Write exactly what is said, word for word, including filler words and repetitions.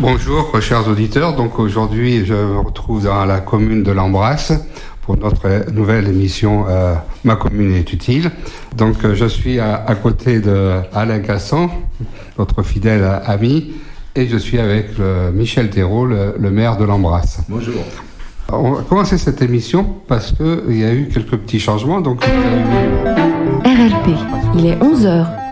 Bonjour chers auditeurs, donc aujourd'hui je me retrouve dans la commune de l'Embrasse pour notre nouvelle émission euh, Ma commune est utile. Donc euh, je suis à, à côté de Alain Casson, notre fidèle ami, et je suis avec le Michel Thérault, le, le maire de l'Embrasse. Bonjour. On va commencer cette émission parce qu'il y a eu quelques petits changements. Donc, R L P, il est onze heures.